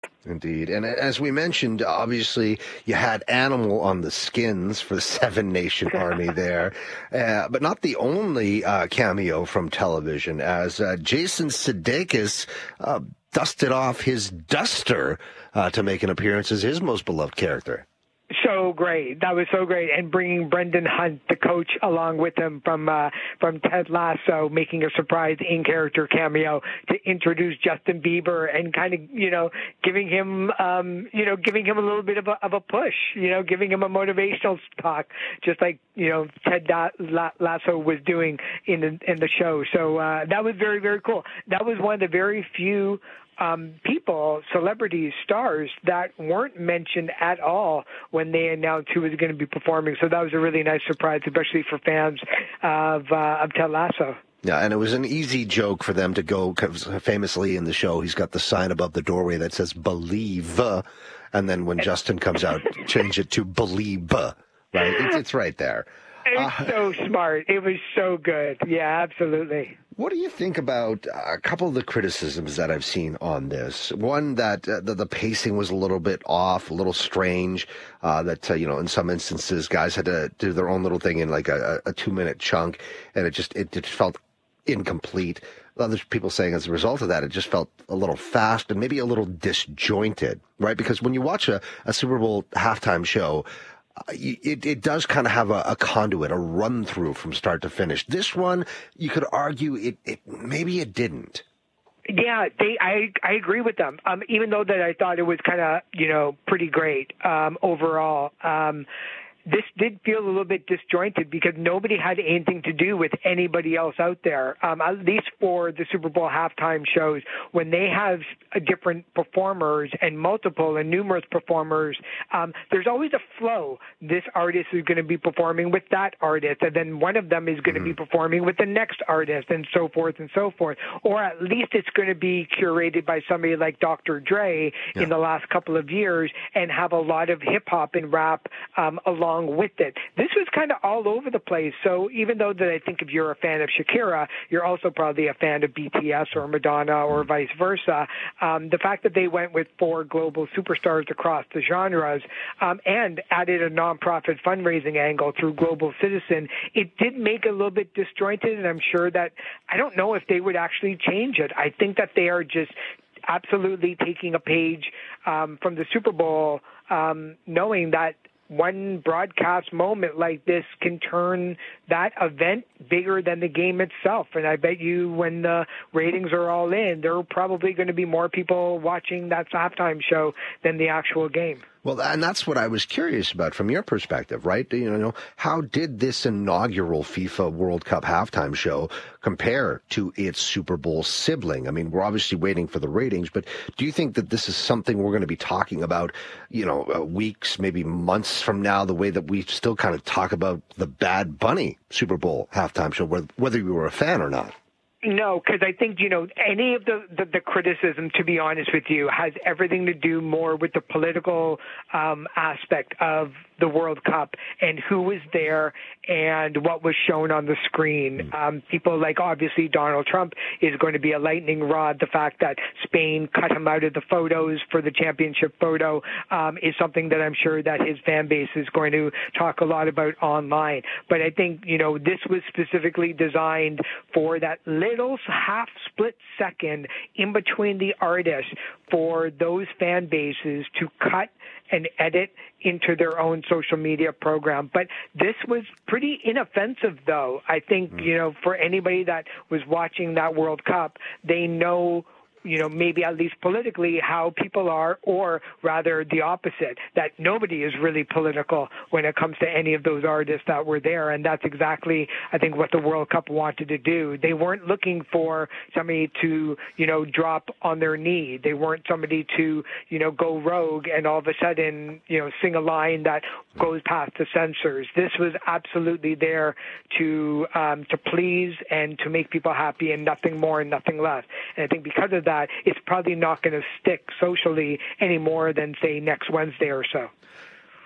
Indeed. And as we mentioned, obviously, you had Animal on the skins for the Seven Nation Army there, but not the only cameo from television, as Jason Sudeikis dusted off his duster to make an appearance as his most beloved character. So great. That was so great. And bringing Brendan Hunt, the coach, along with him from Ted Lasso, making a surprise in-character cameo to introduce Justin Bieber and kind of, giving him a little bit of a push, giving him a motivational talk, just like, Ted Lasso was doing in the show. So that was very, very cool. That was one of the very few people, celebrities, stars that weren't mentioned at all when they announced who was going to be performing. So that was a really nice surprise, especially for fans of Ted Lasso. Yeah, and it was an easy joke for them to go, because famously in the show, he's got the sign above the doorway that says "Believe," and then when Justin comes out, change it to "Believe." Right? It's right there. It's so smart. It was so good. Yeah, absolutely. What do you think about a couple of the criticisms that I've seen on this? One, that the pacing was a little bit off, a little strange, that, in some instances, guys had to do their own little thing in like a 2-minute chunk, and it just felt incomplete. Other people saying as a result of that, it just felt a little fast and maybe a little disjointed, right? Because when you watch a Super Bowl halftime show, it does kind of have a conduit, a run through from start to finish. This one, you could argue maybe it didn't. Yeah, I agree with them. Even though that I thought it was kind of, pretty great overall. This did feel a little bit disjointed because nobody had anything to do with anybody else out there, at least for the Super Bowl halftime shows. When they have different performers and multiple and numerous performers, there's always a flow. This artist is going to be performing with that artist, and then one of them is going to be performing with the next artist, and so forth and so forth. Or at least it's going to be curated by somebody like Dr. Dre in the last couple of years and have a lot of hip-hop and rap along with it. This was kind of all over the place. So even though that I think if you're a fan of Shakira, you're also probably a fan of BTS or Madonna or vice versa. The fact that they went with 4 global superstars across the genres and added a nonprofit fundraising angle through Global Citizen, it did make it a little bit disjointed, and I'm sure that I don't know if they would actually change it. I think that they are just absolutely taking a page from the Super Bowl, knowing that one broadcast moment like this can turn that event bigger than the game itself. And I bet you when the ratings are all in, there are probably going to be more people watching that halftime show than the actual game. Well, and that's what I was curious about from your perspective, right? How did this inaugural FIFA World Cup halftime show compare to its Super Bowl sibling? I mean, we're obviously waiting for the ratings, but do you think that this is something we're going to be talking about, weeks, maybe months from now, the way that we still kind of talk about the Bad Bunny Super Bowl halftime show, whether you were a fan or not? No, because I think, any of the criticism, to be honest with you, has everything to do more with the political aspect of the World Cup and who was there and what was shown on the screen. People like, obviously, Donald Trump is going to be a lightning rod. The fact that Spain cut him out of the photos for the championship photo is something that I'm sure that his fan base is going to talk a lot about online. But I think, this was specifically designed for that little half-split second in between the artists for those fan bases to cut and edit into their own social media program. But this was pretty inoffensive, though. I think, for anybody that was watching that World Cup, they know maybe at least politically how people are, or rather the opposite, that nobody is really political when it comes to any of those artists that were there. And that's exactly, I think, what the World Cup wanted to do. They weren't looking for somebody to, drop on their knee. They weren't somebody to, go rogue and all of a sudden, sing a line that goes past the censors. This was absolutely there to please and to make people happy, and nothing more and nothing less. And I think because of that, it's probably not going to stick socially any more than, say, next Wednesday or so.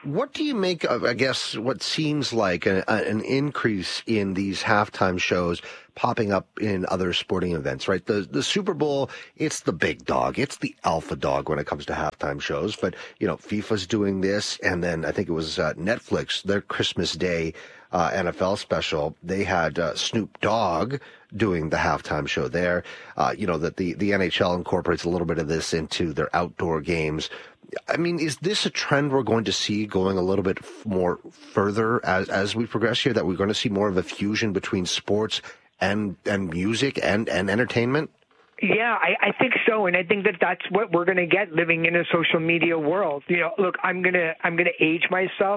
What do you make of, I guess, what seems like an increase in these halftime shows popping up in other sporting events, right? The Super Bowl, it's the big dog. It's the alpha dog when it comes to halftime shows. But, FIFA's doing this, and then I think it was Netflix, their Christmas Day NFL special. They had Snoop Dogg doing the halftime show there. That the NHL incorporates a little bit of this into their outdoor games. I mean, is this a trend we're going to see going a little bit more further as we progress here, that we're going to see more of a fusion between sports and music and entertainment? Yeah, I think so, and I think that's what we're going to get living in a social media world. Look, I'm gonna age myself.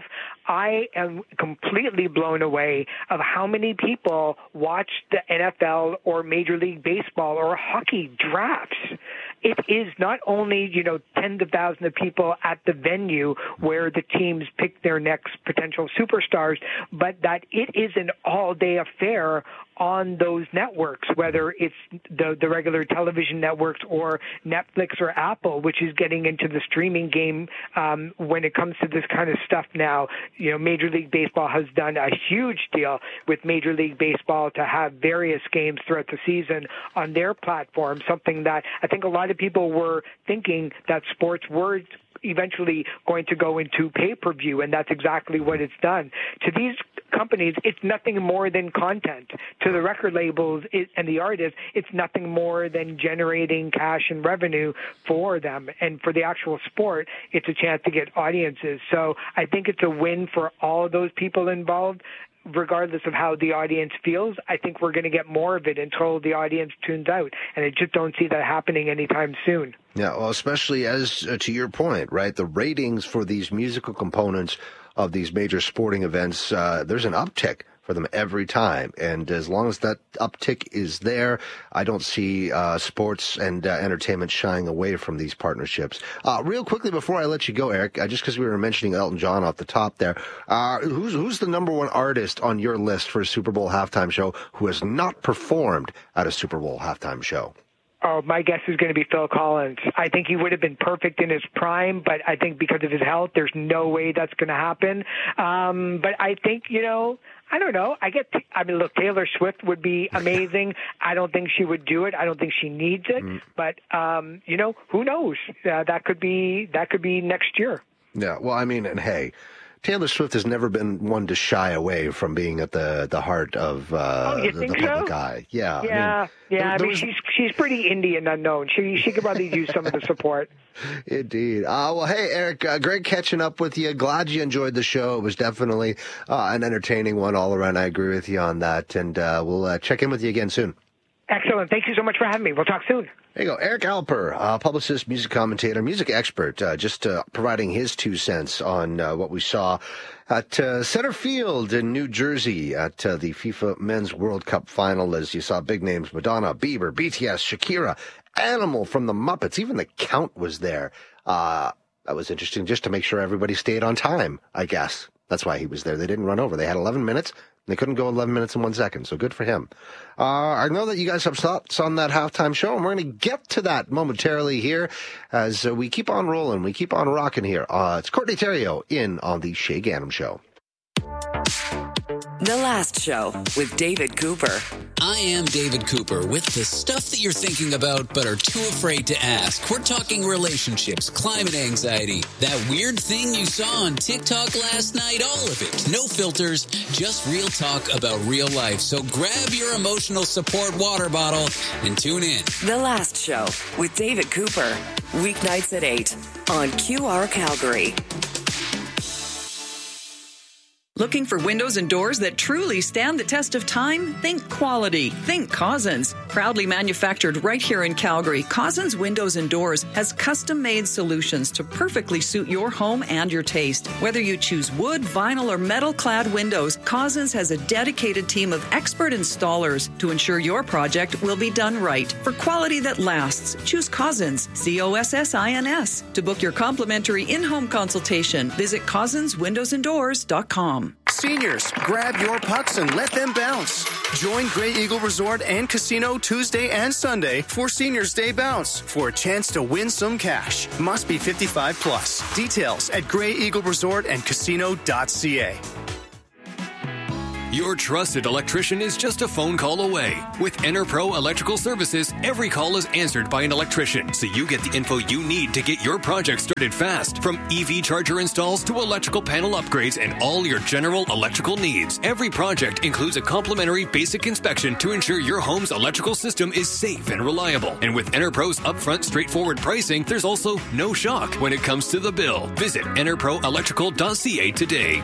I am completely blown away of how many people watch the NFL or Major League Baseball or hockey drafts. It is not only, tens of thousands of people at the venue where the teams pick their next potential superstars, but that it is an all-day affair on those networks, whether it's the regular television networks or Netflix or Apple, which is getting into the streaming game when it comes to this kind of stuff now. Major League Baseball has done a huge deal with Major League Baseball to have various games throughout the season on their platform, something that I think a lot of people were thinking that sports were eventually going to go into pay-per-view, and that's exactly what it's done. To these companies, it's nothing more than content. To the record labels and the artists, it's nothing more than generating cash and revenue for them. And for the actual sport, it's a chance to get audiences. So I think it's a win for all of those people involved. Regardless of how the audience feels, I think we're going to get more of it until the audience tunes out. And I just don't see that happening anytime soon. Yeah, well, especially as to your point, right? The ratings for these musical components of these major sporting events, there's an uptick for them every time. And as long as that uptick is there, I don't see sports and entertainment shying away from these partnerships. Real quickly before I let you go, Eric, just because we were mentioning Elton John off the top there, who's the number one artist on your list for a Super Bowl halftime show who has not performed at a Super Bowl halftime show? Oh, my guess is going to be Phil Collins. I think he would have been perfect in his prime, but I think because of his health, there's no way that's going to happen. But I think, I don't know. Look, Taylor Swift would be amazing. I don't think she would do it. I don't think she needs it. But, who knows? That could be next year. Yeah, well, and hey, Taylor Swift has never been one to shy away from being at the heart of the public eye. Yeah. She's pretty indie and unknown. She could probably use some of the support. Indeed. Well, hey, Eric, great catching up with you. Glad you enjoyed the show. It was definitely an entertaining one all around. I agree with you on that. And we'll check in with you again soon. Excellent. Thank you so much for having me. We'll talk soon. There you go. Eric Alper, publicist, music commentator, music expert, just providing his 2 cents on what we saw at center field in New Jersey at the FIFA Men's World Cup final, as you saw big names, Madonna, Bieber, BTS, Shakira, Animal from the Muppets. Even the Count was there. That was interesting, just to make sure everybody stayed on time, I guess. That's why he was there. They didn't run over. They had 11 minutes. They couldn't go 11 minutes and 1 second, so good for him. I know that you guys have thoughts on that halftime show, and we're going to get to that momentarily here as we keep on rolling. We keep on rocking here. It's Courtney Theriault in on the Shay Ganem Show. The Last Show with David Cooper. I am David Cooper with the stuff that you're thinking about but are too afraid to ask. We're talking relationships, climate anxiety, that weird thing you saw on TikTok last night, all of it. No filters, just real talk about real life. So grab your emotional support water bottle and tune in. The Last Show with David Cooper. Weeknights at 8 on QR Calgary. Looking for windows and doors that truly stand the test of time? Think quality. Think Cousins. Proudly manufactured right here in Calgary, Cousins Windows and Doors has custom-made solutions to perfectly suit your home and your taste. Whether you choose wood, vinyl, or metal-clad windows, Cousins has a dedicated team of expert installers to ensure your project will be done right. For quality that lasts, choose Cousins, COSSINS. To book your complimentary in-home consultation, visit CousinsWindowsandDoors.com. Seniors, grab your pucks and let them bounce. Join Grey Eagle Resort and Casino Tuesday and Sunday for Seniors Day Bounce for a chance to win some cash. Must be 55 plus. Details at Grey Eagle Resort and Casino.ca. Your trusted electrician is just a phone call away. With EnerPro Electrical Services, every call is answered by an electrician, so you get the info you need to get your project started fast. From EV charger installs to electrical panel upgrades and all your general electrical needs. Every project includes a complimentary basic inspection to ensure your home's electrical system is safe and reliable. And with EnerPro's upfront, straightforward pricing, there's also no shock when it comes to the bill. Visit EnerProElectrical.ca today.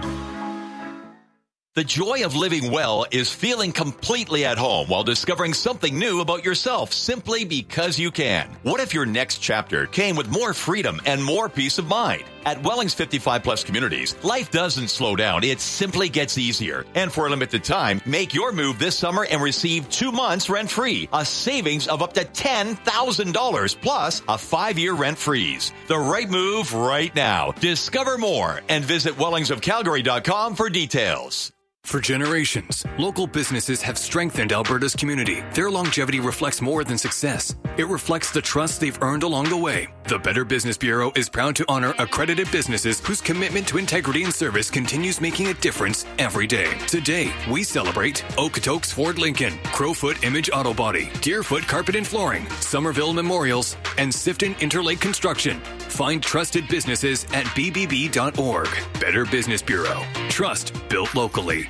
The joy of living well is feeling completely at home while discovering something new about yourself simply because you can. What if your next chapter came with more freedom and more peace of mind? At Welling's 55 Plus Communities, life doesn't slow down. It simply gets easier. And for a limited time, make your move this summer and receive 2 months rent-free, a savings of up to $10,000 plus a 5-year rent freeze. The right move right now. Discover more and visit wellingsofcalgary.com for details. For generations, local businesses have strengthened Alberta's community. Their longevity reflects more than success. It reflects the trust they've earned along the way. The Better Business Bureau is proud to honor accredited businesses whose commitment to integrity and service continues making a difference every day. Today, we celebrate Okotoks Ford Lincoln, Crowfoot Image Auto Body, Deerfoot Carpet and Flooring, Somerville Memorials, and Sifton Interlake Construction. Find trusted businesses at bbb.org. Better Business Bureau. Trust built locally.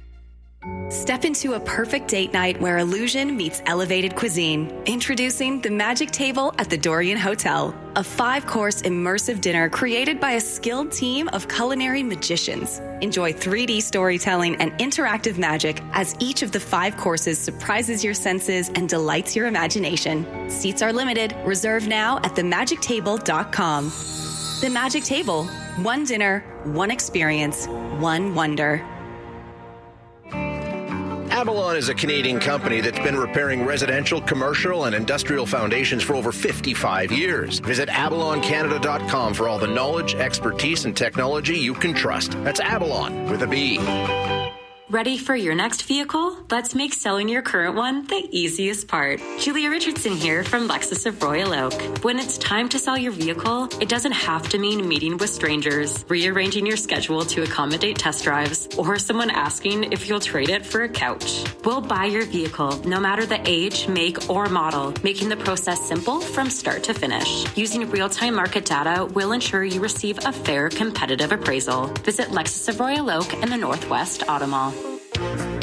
Step into a perfect date night where illusion meets elevated cuisine. Introducing the Magic Table at the Dorian Hotel, a 5-course immersive dinner created by a skilled team of culinary magicians. Enjoy 3D storytelling and interactive magic as each of the 5 courses surprises your senses and delights your imagination. Seats are limited. Reserve now at themagictable.com. The Magic Table. One dinner, one experience, one wonder. Avalon is a Canadian company that's been repairing residential, commercial, and industrial foundations for over 55 years. Visit avaloncanada.com for all the knowledge, expertise, and technology you can trust. That's Avalon with a B. Ready for your next vehicle? Let's make selling your current one the easiest part. Julia Richardson here from Lexus of Royal Oak. When it's time to sell your vehicle, it doesn't have to mean meeting with strangers, rearranging your schedule to accommodate test drives, or someone asking if you'll trade it for a couch. We'll buy your vehicle, no matter the age, make, or model, making the process simple from start to finish. Using real-time market data will ensure you receive a fair, competitive appraisal. Visit Lexus of Royal Oak in the Northwest Auto Mall.